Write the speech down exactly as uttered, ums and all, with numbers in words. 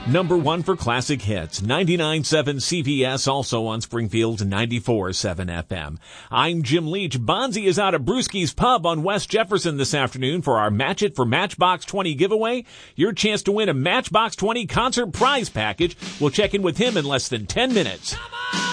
Number one for classic hits, ninety-nine point seven C B S, also on Springfield's ninety-four point seven F M. I'm Jim Leach. Bonzi is out at Brewski's Pub on West Jefferson this afternoon for our Match It for Matchbox twenty giveaway. Your chance to win a Matchbox twenty concert prize package. We'll check in with him in less than ten minutes.